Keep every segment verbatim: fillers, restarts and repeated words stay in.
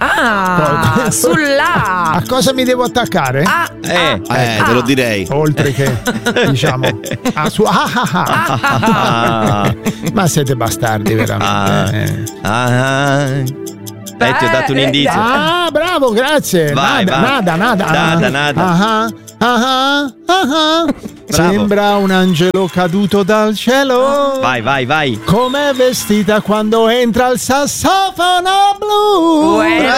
Ah, sulla. A cosa mi devo attaccare? Ah, Eh, ah, eh, ah. te lo direi. Oltre che, diciamo, a su ah, ah, ah. Ah, Ma siete bastardi veramente. ah, eh, ti ho dato un indizio. Ah, bravo, grazie. Vai, nada, vai. nada, nada. Nada, nada. Ah, ah, ah, ah. Bravo. Sembra un angelo caduto dal cielo. Vai, vai, vai. Com'è vestita quando entra il sassofono blu.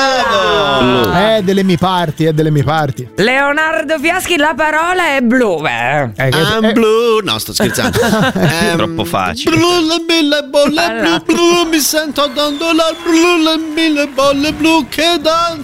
Bravo. È delle mie parti, è delle mie parti. Leonardo Fiaschi, la parola è blu. Beh. Eh, che- I'm eh, blue. No, sto scherzando. Ehm, Troppo facile. Blu, le mille bolle blu, blu, mi sento dondolar blu, le mille bolle blu che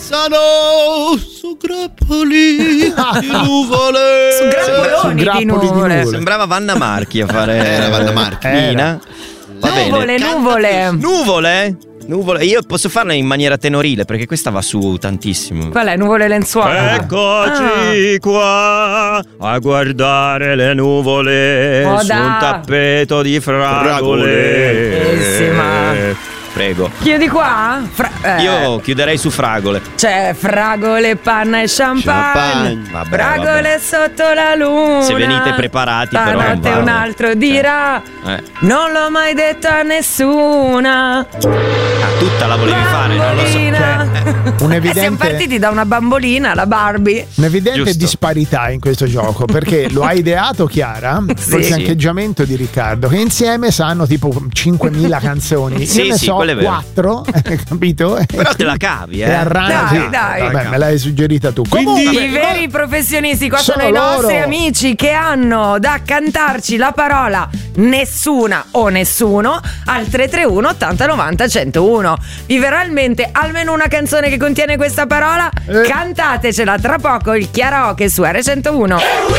danzano su grappoli di nuvole. Su grappoloni di grappoli di nuvole. nuvole. Sembrava Vanna Marchi a fare. Era Vanna Marchi. Nina. Va Nuvole, bene. nuvole. Nuvole? Nuvole. Io posso farla in maniera tenorile perché questa va su tantissimo. Qual è? Nuvole lenzuola. Eccoci qua a guardare le nuvole Oh, su da. un tappeto di fragole. Bellissima. Prego. Chiudi qua? Fra- eh, Io chiuderei su fragole. C'è fragole, panna e champagne. Champagne. Vabbè, fragole vabbè. sotto la luna. Se venite preparati, però non Stanotte va. un altro dirà. Eh. Non l'ho mai detto a nessuna. Ah, tutta la volevi fare, non lo so. Bambolina. Un Eh, siamo evidente, partiti da una bambolina, la Barbie. un'evidente Giusto. disparità in questo gioco, perché lo ha ideato Chiara Sì. col fiancheggiamento di Riccardo, che insieme sanno tipo cinquemila canzoni. Sì, Io ne sì, so quello è vero. quattro, capito? Però te la cavi, E eh. arrangi. Dai, dai. Vabbè, me l'hai suggerita tu. Quindi- Comunque, I veri professionisti, qua Sono sono i nostri loro. amici che hanno da cantarci la parola nessuna o nessuno al tre tre uno ottanta novanta centouno. Vi verrà in mente almeno una canzone che contiene questa parola? Eh. Cantatecela tra poco il karaoke su R centouno.